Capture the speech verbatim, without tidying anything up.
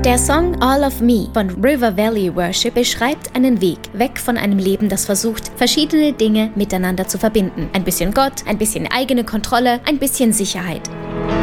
Der Song All of Me von River Valley Worship beschreibt einen Weg weg von einem Leben, das versucht, verschiedene Dinge miteinander zu verbinden. Ein bisschen Gott, ein bisschen eigene Kontrolle, ein bisschen Sicherheit.